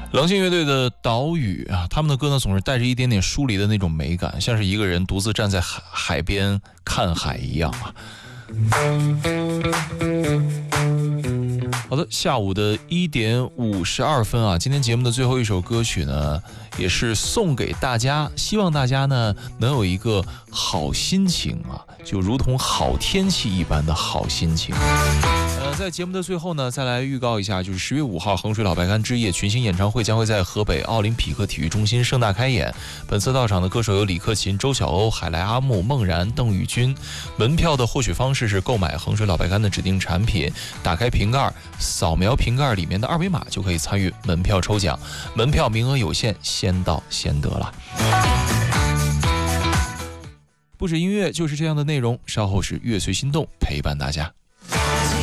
狼性乐队的岛屿啊，他们的歌呢总是带着一点点疏离的那种美感，像是一个人独自站在海边看海一样啊。好的，下午的1点52分啊，今天节目的最后一首歌曲呢，也是送给大家，希望大家呢能有一个好心情啊，就如同好天气一般的好心情。在节目的最后呢，再来预告一下，就是10月5号衡水老白干之夜群星演唱会将会在河北奥林匹克体育中心盛大开演。本次到场的歌手有李克勤、周晓鸥、海来阿木、孟然、邓宇君。门票的获取方式是购买衡水老白干的指定产品，打开瓶盖，扫描瓶盖里面的2维码就可以参与门票抽奖。门票名额有限，先到先得了。不止音乐，就是这样的内容。稍后是乐随心动陪伴大家。